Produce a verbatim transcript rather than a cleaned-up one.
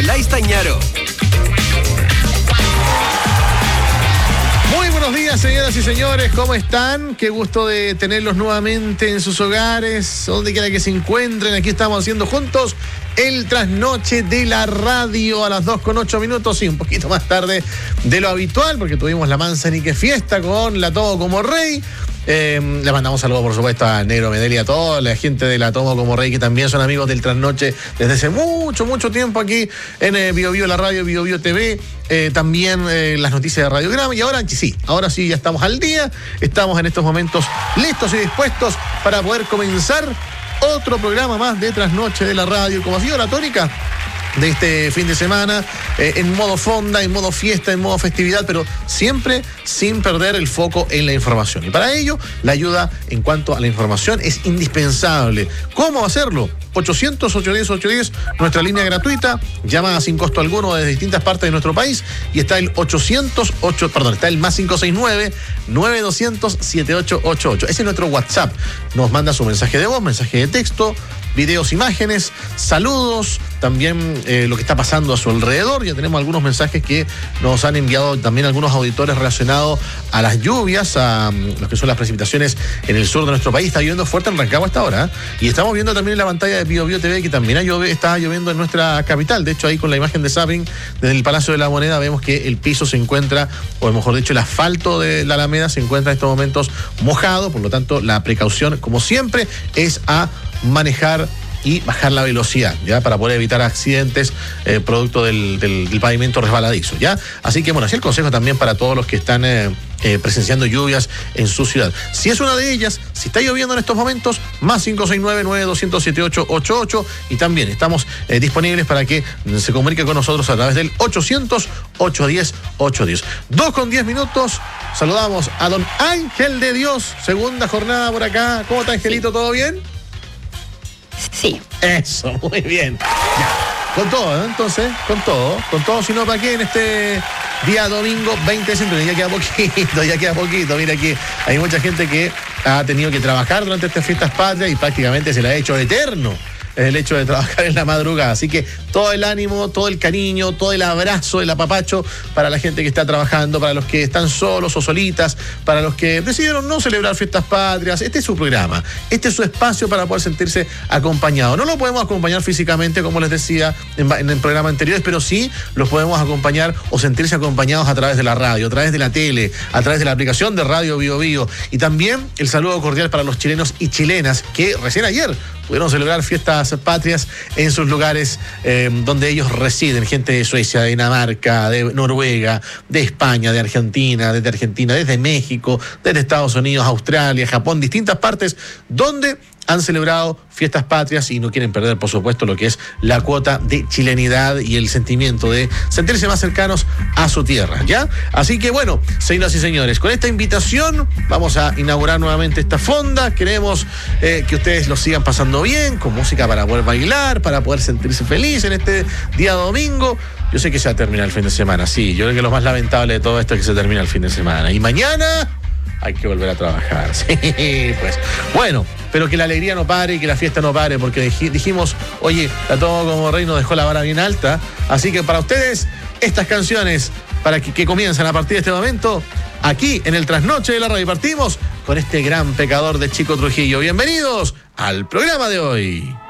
Nicolás Tañaro. Muy buenos días, señoras y señores, ¿cómo están? Qué gusto de tenerlos nuevamente en sus hogares, donde quiera que se encuentren. Aquí estamos haciendo juntos el trasnoche de la radio a las dos con ocho minutos, y un poquito más tarde de lo habitual, porque tuvimos la Manzanique fiesta con La Tomo como Rey. Eh, le mandamos saludos, por supuesto, a Negro Medel y a toda la gente de La Tomo como Rey, que también son amigos del trasnoche desde hace mucho, mucho tiempo aquí en eh, Bio Bio, la radio Bio Bio T V, eh, también eh, las noticias de Radiograma. Y ahora sí, ahora sí ya estamos al día, estamos en estos momentos listos y dispuestos para poder comenzar otro programa más de Trasnoche de la radio, como ha sido la tónica de este fin de semana, eh, en modo fonda, en modo fiesta, en modo festividad, pero siempre sin perder el foco en la información. Y para ello, la ayuda en cuanto a la información es indispensable. ¿Cómo hacerlo? ochocientos, ochocientos diez, ochocientos diez, nuestra línea gratuita, llama sin costo alguno desde distintas partes de nuestro país, y está el ochocientos ocho, perdón, está el más cinco seis nueve, nueve dos cero cero, siete ocho ocho ocho. Ese es nuestro WhatsApp. Nos manda su mensaje de voz, mensaje de texto, videos, imágenes, saludos, también eh, lo que está pasando a su alrededor. Ya tenemos algunos mensajes que nos han enviado también algunos auditores relacionados a las lluvias, a um, lo que son las precipitaciones en el sur de nuestro país. Está lloviendo fuerte en Rancagua hasta ahora, ¿eh? Y estamos viendo también en la pantalla de Bio Bio T V que también llove, está lloviendo en nuestra capital. De hecho, ahí con la imagen de zapping desde el Palacio de la Moneda vemos que el piso se encuentra, o mejor dicho, el asfalto de la Alameda se encuentra en estos momentos mojado. Por lo tanto, la precaución, como siempre, es a manejar y bajar la velocidad, ya, para poder evitar accidentes eh, producto del, del, del pavimento resbaladizo, ya. Así que bueno, así el consejo también para todos los que están eh, eh, presenciando lluvias en su ciudad. Si es una de ellas, si está lloviendo en estos momentos, más cinco seis nueve, nueve dos cero cero, siete ocho ocho ocho, y también estamos eh, disponibles para que se comunique con nosotros a través del ochocientos, ochocientos diez, ochocientos diez. Dos con diez minutos, saludamos a don Ángel de Dios, segunda jornada por acá. ¿Cómo está, Angelito? ¿Todo bien? Sí. Eso, muy bien. Ya. Con todo, ¿eh? Entonces, con todo, con todo, si no, ¿para qué en este día domingo veinte de septiembre? Ya queda poquito, ya queda poquito. Mira que hay mucha gente que ha tenido que trabajar durante estas fiestas patrias y prácticamente se la ha hecho eterno el hecho de trabajar en la madrugada. Así que todo el ánimo, todo el cariño, todo el abrazo, el apapacho para la gente que está trabajando, para los que están solos o solitas, para los que decidieron no celebrar fiestas patrias. Este es su programa, este es su espacio para poder sentirse acompañado. No lo podemos acompañar físicamente, como les decía en, en el programa anteriores, pero sí los podemos acompañar o sentirse acompañados a través de la radio, a través de la tele, a través de la aplicación de Radio Bio Bio. Y también el saludo cordial para los chilenos y chilenas que recién ayer pudieron celebrar fiestas patrias en sus lugares eh, donde ellos residen. Gente de Suecia, de Dinamarca, de Noruega, de España, de Argentina, desde Argentina, desde México, desde Estados Unidos, Australia, Japón, distintas partes donde han celebrado fiestas patrias y no quieren perder, por supuesto, lo que es la cuota de chilenidad y el sentimiento de sentirse más cercanos a su tierra, ¿ya? Así que bueno, señoras y señores, con esta invitación vamos a inaugurar nuevamente esta fonda. Queremos eh, que ustedes lo sigan pasando bien, con música para poder bailar, para poder sentirse feliz en este día domingo. Yo sé que se va a terminar el fin de semana, sí. Yo creo que lo más lamentable de todo esto es que se termina el fin de semana. Y mañana hay que volver a trabajar, sí, pues. Bueno, pero que la alegría no pare y que la fiesta no pare, porque dijimos, oye, La Tomo como Rey nos dejó la vara bien alta. Así que para ustedes, estas canciones, para que, que comienzan a partir de este momento, aquí en el Trasnoche de la Radio, partimos con este gran pecador de Chico Trujillo. Bienvenidos al programa de hoy.